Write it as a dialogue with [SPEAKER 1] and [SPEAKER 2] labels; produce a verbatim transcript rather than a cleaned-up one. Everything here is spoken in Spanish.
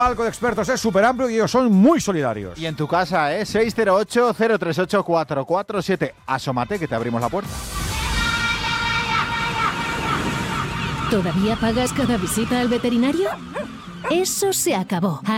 [SPEAKER 1] Algo de expertos es súper amplio y ellos son muy solidarios.
[SPEAKER 2] Y en tu casa, ¿eh? seis cero ocho, cero tres ocho, cuatro cuatro siete. Asómate que te abrimos la puerta.
[SPEAKER 3] ¿Todavía pagas cada visita al veterinario? Eso se acabó.